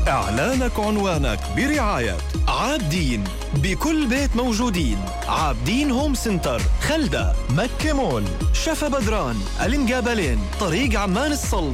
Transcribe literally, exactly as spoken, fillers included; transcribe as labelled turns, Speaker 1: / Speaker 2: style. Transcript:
Speaker 1: إعلانك عنوانك برعاية عابدين، بكل بيت موجودين. عابدين هوم سنتر، خلدة، مكة مول، شفا بدران، المقابلين، طريق عمان الصلب.